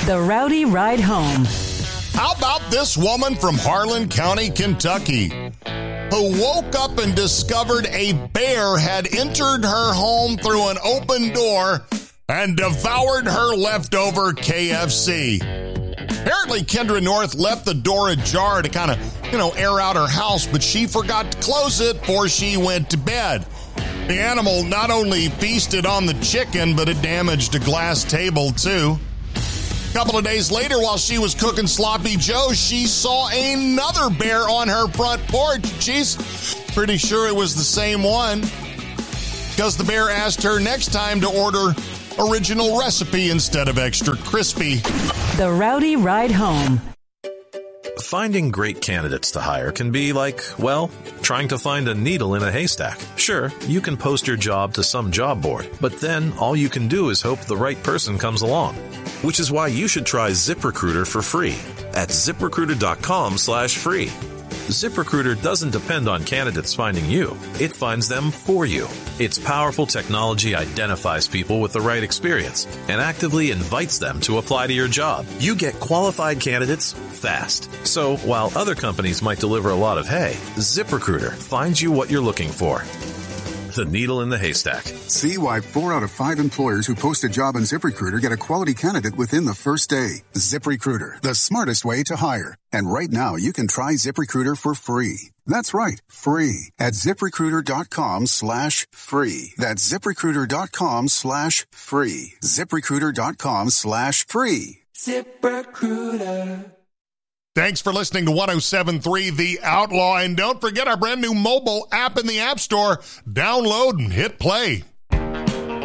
The Rowdy Ride Home. How about this woman from Harlan County, Kentucky, who woke up and discovered a bear had entered her home through an open door and devoured her leftover KFC. Apparently, Kendra North left the door ajar to kind of, air out her house, but she forgot to close it before she went to bed. The animal not only feasted on the chicken, but it damaged a glass table, too. A couple of days later, while she was cooking Sloppy Joe, she saw another bear on her front porch. She's pretty sure it was the same one, because the bear asked her next time to order original recipe instead of extra crispy. The Rowdy Ride Home. Finding great candidates to hire can be like, well, trying to find a needle in a haystack. Sure, you can post your job to some job board, but then all you can do is hope the right person comes along. Which is why you should try ZipRecruiter for free at ZipRecruiter.com/free. ZipRecruiter doesn't depend on candidates finding you. It finds them for you. Its powerful technology identifies people with the right experience and actively invites them to apply to your job. You get qualified candidates fast. So while other companies might deliver a lot of hay, ZipRecruiter finds you what you're looking for. The needle in the haystack. See why 4 out of 5 employers who post a job on ZipRecruiter get a quality candidate within the first day. ZipRecruiter, the smartest way to hire. And right now, you can try ZipRecruiter for free. That's right, free at ZipRecruiter.com/free. That's ZipRecruiter.com/free. ZipRecruiter.com/free. ZipRecruiter. Thanks for listening to 107.3 The Outlaw. And don't forget our brand new mobile app in the App Store. Download and hit play.